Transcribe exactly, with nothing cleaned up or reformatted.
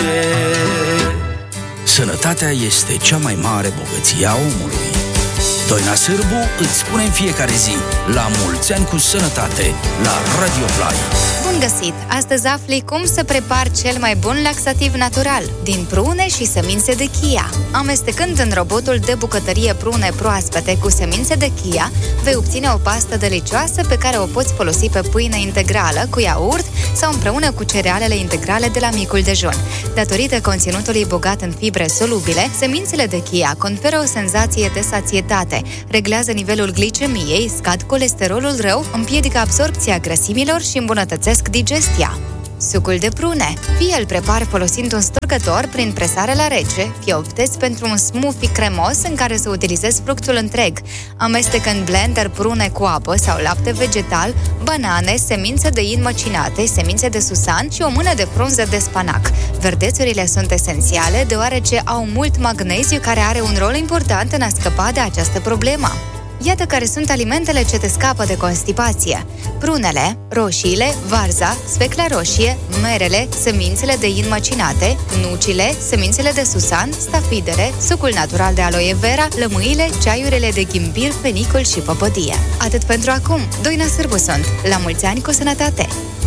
Sănătatea este cea mai mare bogăție a omului. Doina Sârbu îți spune în fiecare zi: la mulți ani cu sănătate, la Radio Fly. Bun găsit! Astăzi afli cum să prepar cel mai bun laxativ natural din prune și semințe de chia. Amestecând în robotul de bucătărie prune proaspete cu semințe de chia, vei obține o pastă delicioasă pe care o poți folosi pe pâine integrală, cu iaurt sau împreună cu cerealele integrale de la micul dejun. Datorită conținutului bogat în fibre solubile, semințele de chia conferă o senzație de sațietate, reglează nivelul glicemiei, scad colesterolul rău, împiedică absorbția grăsimilor și îmbunătățesc digestia. Sucul de prune. Fie îl prepari folosind un sturgător prin presare la rece, fie optezi pentru un smoothie cremos în care să utilizezi fructul întreg. Amestecă în blender prune cu apă sau lapte vegetal, banane, semințe de in măcinate, semințe de susan și o mână de frunze de spanac. Verdețurile sunt esențiale deoarece au mult magneziu, care are un rol important în a scăpa de această problemă. Iată care sunt alimentele ce te scapă de constipație: prunele, roșiile, varza, sfecla roșie, merele, semințele de in măcinate, nucile, semințele de susan, stafidere, sucul natural de aloe vera, lămâile, ceaiurile de ghimbir, fenicul și păpădie. Atât pentru acum. Doina Sârbu sunt. La mulți ani cu sănătate!